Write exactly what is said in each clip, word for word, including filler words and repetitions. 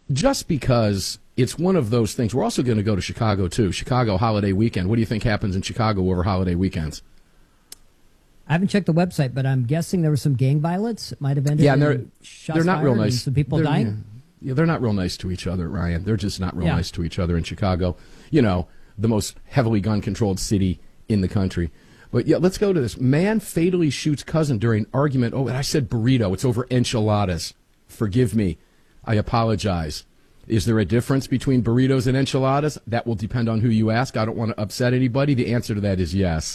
just because it's one of those things. We're also going to go to Chicago, too. Chicago holiday weekend. What do you think happens in Chicago over holiday weekends? I haven't checked the website, but I'm guessing there was some gang violence. It might have ended yeah, in they're, shots they're not fired real and nice. some people they're, dying. Yeah, yeah, they're not real nice to each other, Ryan. They're just not real Yeah. nice to each other in Chicago. You know, the most heavily gun-controlled city in the country. But yeah, let's go to this. Man fatally shoots cousin during argument. Oh, and I said burrito. It's over enchiladas. Forgive me. I apologize. Is there a difference between burritos and enchiladas? That will depend on who you ask. I don't want to upset anybody. The answer to that is yes.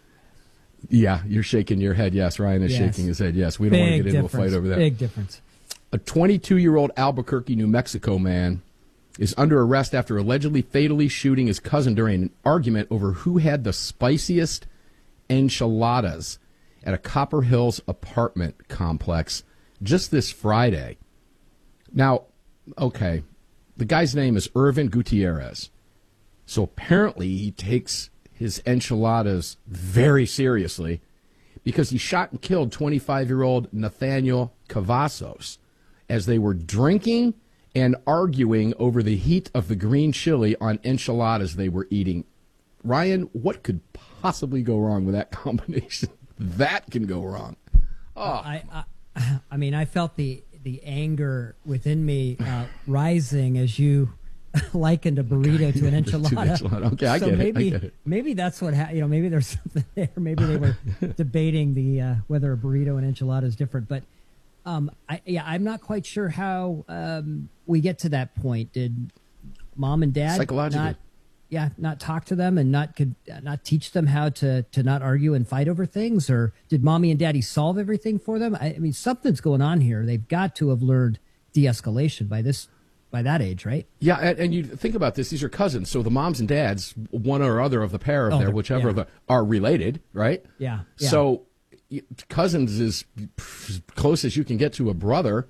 Yeah, you're shaking your head. Yes, Ryan is Yes. shaking his head. Yes, we don't Big want to get into difference. a fight over that. Big difference. A twenty-two-year-old Albuquerque, New Mexico man is under arrest after allegedly fatally shooting his cousin during an argument over who had the spiciest enchiladas at a Copper Hills apartment complex just this Friday. Now, okay, the guy's name is Irvin Gutierrez. So apparently he takes his enchiladas very seriously because he shot and killed twenty-five-year-old Nathaniel Cavazos as they were drinking and arguing over the heat of the green chili on enchiladas they were eating. Ryan, what could possibly go wrong with that combination? That can go wrong. Oh. I, I, I mean, I felt the the anger within me uh, rising as you likened a burrito to an enchilada. To enchilada. Okay, I so get maybe, it. I get it. Maybe that's what ha- you know. Maybe there's something there. Maybe they were debating the uh, whether a burrito and enchilada is different. But um, I, yeah, I'm not quite sure how um, we get to that point. Did mom and dad Psychologically. not, yeah, not talk to them and not could not teach them how to to not argue and fight over things, or did mommy and daddy solve everything for them? I, I mean, something's going on here. They've got to have learned de-escalation by this. By that age, right? Yeah, and, and you think about this; these are cousins, so the moms and dads, one or other of the pair of Oh, there, they're- whichever yeah. of the, are related, right? Yeah, yeah. So y- cousins is as close as you can get to a brother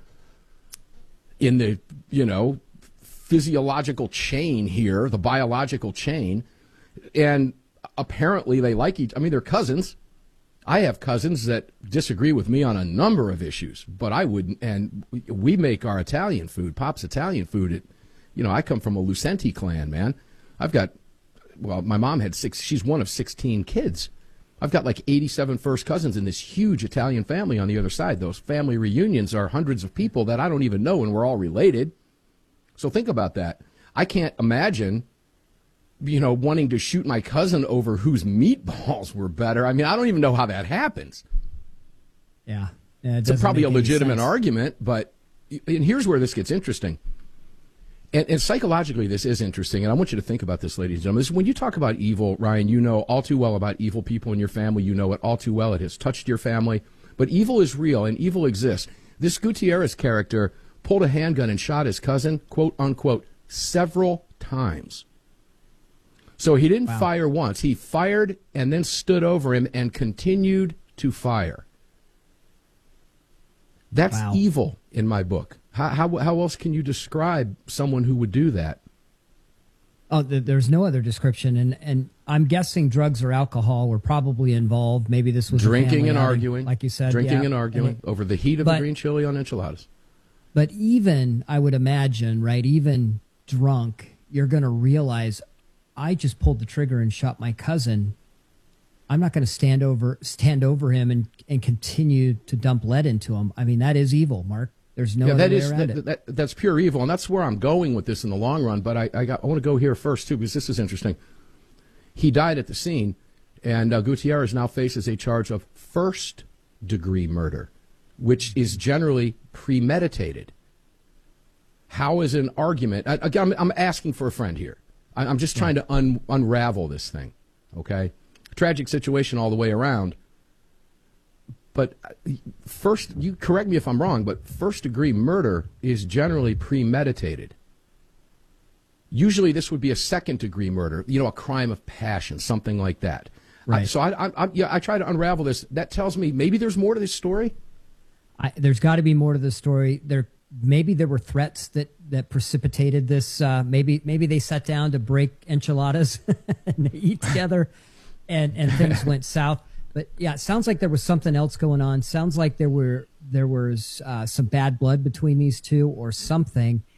in the you know physiological chain here, the biological chain, and apparently they like each. I mean, they're cousins. I have cousins that disagree with me on a number of issues, but I wouldn't. And we make our Italian food, Pop's Italian food. It, you know, I come from a Lucenti clan, man. I've got, well, my mom had six. She's one of sixteen kids. I've got like eighty-seven first cousins in this huge Italian family on the other side. Those family reunions are hundreds of people that I don't even know, and we're all related. So think about that. I can't imagine, you know, wanting to shoot my cousin over whose meatballs were better. I mean, I don't even know how that happens. Yeah. yeah it It's a, doesn't probably make a any legitimate sense. argument, but and here's where this gets interesting. And, and psychologically, this is interesting, and I want you to think about this, ladies and gentlemen. This, when you talk about evil, Ryan, you know all too well about evil people in your family. You know it all too well. It has touched your family. But evil is real, and evil exists. This Gutierrez character pulled a handgun and shot his cousin, quote, unquote, several times. So he didn't Wow. fire once. He fired and then stood over him and continued to fire. That's Wow. evil in my book. How, how how else can you describe someone who would do that? Oh, th- there's no other description, and and I'm guessing drugs or alcohol were probably involved. Maybe this was a Drinking family and outing, arguing, like you said, drinking yeah. and arguing And it- over the heat of but- the green chili on enchiladas. But even I would imagine, right? Even drunk, you're going to realize, I just pulled the trigger and shot my cousin. I'm not going to stand over stand over him and and continue to dump lead into him. I mean, that is evil, Mark. There's no Yeah, other that way is around that, it. that, that's pure evil, and that's where I'm going with this in the long run. But I I, got, I want to go here first too because this is interesting. He died at the scene, and uh, Gutierrez now faces a charge of first degree murder, which is generally premeditated. How is an argument? I, again, I'm, I'm asking for a friend here. I, I'm just trying to un, unravel this thing. Okay, tragic situation all the way around. But first, you correct me if I'm wrong, but first degree murder is generally premeditated. Usually this would be a second degree murder, you know, a crime of passion, something like that. Right. I, so I, I, I, yeah, I try to unravel this. That tells me maybe there's more to this story. I, there's got to be more to the story. There, maybe there were threats that, that precipitated this. Uh, maybe maybe they sat down to break enchiladas and eat together, and, and things went south. But yeah, it sounds like there was something else going on. Sounds like there were there was uh, some bad blood between these two or something.